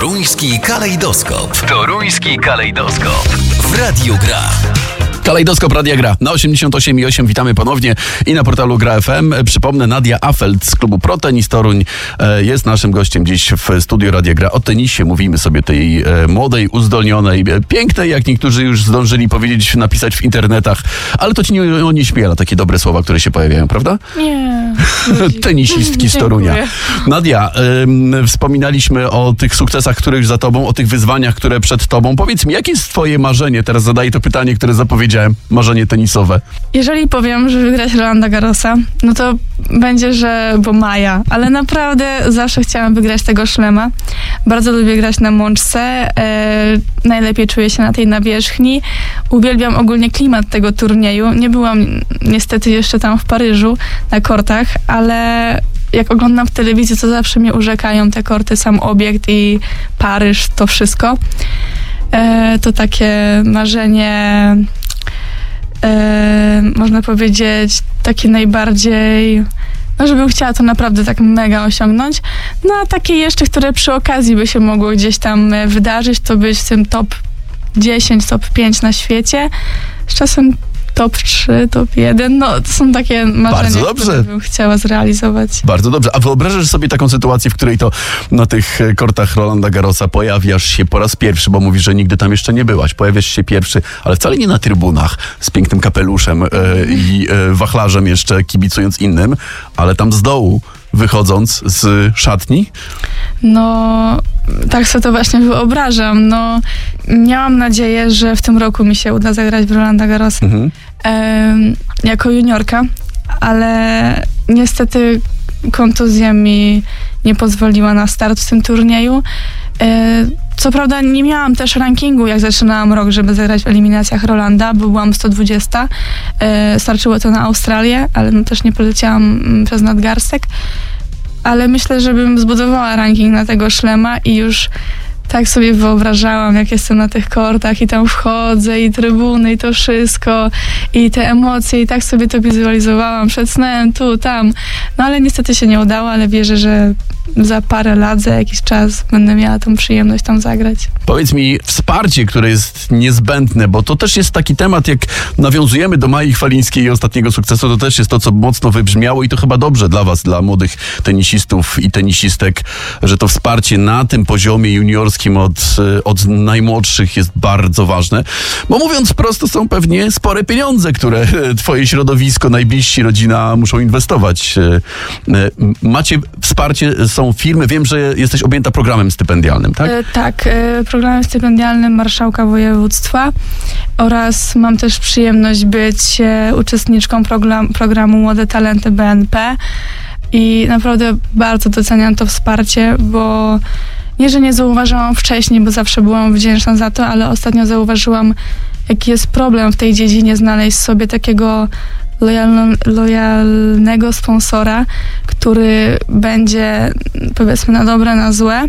Toruński kalejdoskop. Toruński kalejdoskop. W Radiu Gra. Kalejdoskop Radia Gra na 88,8. Witamy ponownie i na portalu Gra FM. Przypomnę, Nadia Afelt z klubu Pro Tenis Toruń jest naszym gościem dziś w studiu Radia Gra. O tenisie mówimy sobie, tej młodej, uzdolnionej, pięknej, jak niektórzy już zdążyli powiedzieć, napisać w internetach, ale to ci nie śmiela takie dobre słowa, które się pojawiają, prawda? Nie. Tenisistki z Torunia. Nadia, wspominaliśmy o tych sukcesach, które już za tobą, o tych wyzwaniach, które przed tobą. Powiedz mi, jakie jest twoje marzenie? Teraz zadaję to pytanie, które zapowiedziałem. Marzenie tenisowe. Jeżeli powiem, że wygrać Rolanda Garrosa, no to będzie, że bo Maja, ale naprawdę zawsze chciałam wygrać tego szlema. Bardzo lubię grać na mączce, najlepiej czuję się na tej nawierzchni. Uwielbiam ogólnie klimat tego turnieju. Nie byłam niestety jeszcze tam w Paryżu na kortach, ale jak oglądam w telewizji, to zawsze mnie urzekają te korty, sam obiekt i Paryż, to wszystko. To takie marzenie, można powiedzieć, takie najbardziej, no żebym chciała to naprawdę tak mega osiągnąć. No a takie jeszcze, które przy okazji by się mogło gdzieś tam wydarzyć, to być w tym top 10, top 5 na świecie. Z czasem top 3, top 1, no to są takie marzenia, które bym chciała zrealizować. Bardzo dobrze. A wyobrażasz sobie taką sytuację, w której to na tych kortach Rolanda Garrosa pojawiasz się po raz pierwszy, bo mówisz, że nigdy tam jeszcze nie byłaś. Pojawiasz się pierwszy, ale wcale nie na trybunach z pięknym kapeluszem i wachlarzem jeszcze kibicując innym, ale tam z dołu, wychodząc z szatni? No, tak sobie to właśnie wyobrażam. No, miałam nadzieję, że w tym roku mi się uda zagrać w Rolanda Garrosa jako juniorka, ale niestety kontuzja mi nie pozwoliła na start w tym turnieju. Co prawda nie miałam też rankingu, jak zaczynałam rok, żeby zagrać w eliminacjach Rolanda, bo byłam 120. Starczyło to na Australię, ale no też nie poleciałam przez nadgarstek. Ale myślę, że bym zbudowała ranking na tego szlema i już tak sobie wyobrażałam, jak jestem na tych kortach i tam wchodzę i trybuny i to wszystko i te emocje i tak sobie to wizualizowałam przed snem, tu, tam. No ale niestety się nie udało, ale wierzę, że za parę lat, za jakiś czas będę miała tą przyjemność tam zagrać. Powiedz mi, wsparcie, które jest niezbędne, bo to też jest taki temat, jak nawiązujemy do Mai Chwalińskiej i ostatniego sukcesu, to też jest to, co mocno wybrzmiało i to chyba dobrze dla was, dla młodych tenisistów i tenisistek, że to wsparcie na tym poziomie juniorskim od najmłodszych jest bardzo ważne, bo mówiąc prosto, są pewnie spore pieniądze, które twoje środowisko, najbliżsi, rodzina muszą inwestować. Macie wsparcie, są firmy, wiem, że jesteś objęta programem stypendialnym, tak? Tak, programem stypendialnym marszałka województwa oraz mam też przyjemność być uczestniczką programu Młode Talenty BNP i naprawdę bardzo doceniam to wsparcie, bo nie, że nie zauważyłam wcześniej, bo zawsze byłam wdzięczna za to, ale ostatnio zauważyłam, jaki jest problem w tej dziedzinie znaleźć sobie takiego lojalnego sponsora, który będzie, powiedzmy, na dobre, na złe.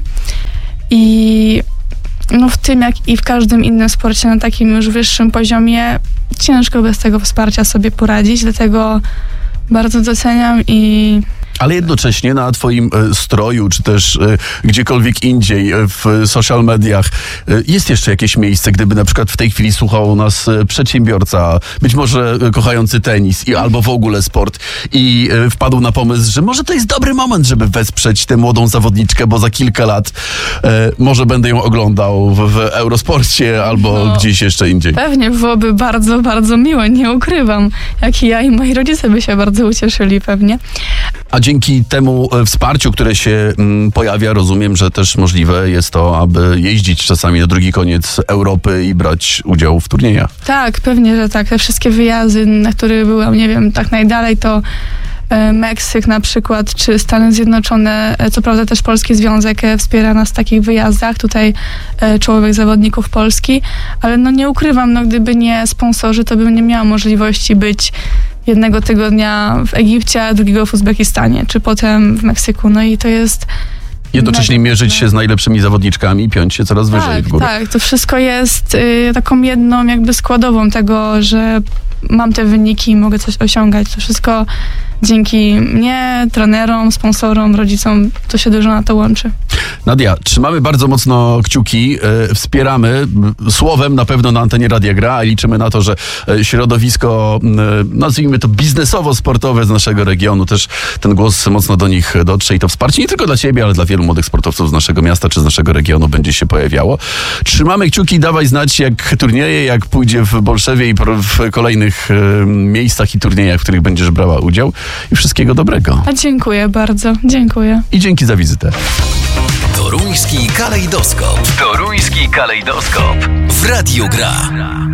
I no w tym, jak i w każdym innym sporcie na takim już wyższym poziomie, ciężko bez tego wsparcia sobie poradzić, dlatego bardzo doceniam i... Ale jednocześnie na twoim stroju, czy też gdziekolwiek indziej w social mediach jest jeszcze jakieś miejsce, gdyby na przykład w tej chwili słuchał nas przedsiębiorca, być może kochający tenis albo w ogóle sport i wpadł na pomysł, że może to jest dobry moment, żeby wesprzeć tę młodą zawodniczkę, bo za kilka lat może będę ją oglądał w Eurosporcie albo gdzieś jeszcze indziej. Pewnie byłoby bardzo, bardzo miło, nie ukrywam. Jak i ja i moi rodzice by się bardzo ucieszyli pewnie. A dzięki temu wsparciu, które się pojawia, rozumiem, że też możliwe jest to, aby jeździć czasami na drugi koniec Europy i brać udział w turniejach. Tak, pewnie, że tak. Te wszystkie wyjazdy, na których byłam, nie wiem, tak najdalej, to Meksyk na przykład, czy Stany Zjednoczone. Co prawda też Polski Związek wspiera nas w takich wyjazdach, tutaj czołowych zawodników Polski, ale no nie ukrywam, no gdyby nie sponsorzy, to bym nie miała możliwości być jednego tygodnia w Egipcie, a drugiego w Uzbekistanie, czy potem w Meksyku. No i to jest... Jednocześnie mierzyć się z najlepszymi zawodniczkami i piąć się coraz wyżej w górę. Tak, to wszystko jest taką jedną jakby składową tego, że mam te wyniki i mogę coś osiągać. To wszystko dzięki mnie, trenerom, sponsorom, rodzicom, to się dużo na to łączy. Nadia, trzymamy bardzo mocno kciuki, wspieramy słowem na pewno na antenie Radia Gra, a liczymy na to, że środowisko, nazwijmy to biznesowo-sportowe z naszego regionu, też ten głos mocno do nich dotrze i to wsparcie nie tylko dla ciebie, ale dla wielu młodych sportowców z naszego miasta czy z naszego regionu będzie się pojawiało. Trzymamy kciuki, dawaj znać jak turnieje, jak pójdzie w Bolszewie i w kolejnych miejscach i turniejach, w których będziesz brała udział i wszystkiego dobrego. A dziękuję bardzo, dziękuję. I dzięki za wizytę. Toruński kalejdoskop. Toruński kalejdoskop. W Radiu Gra.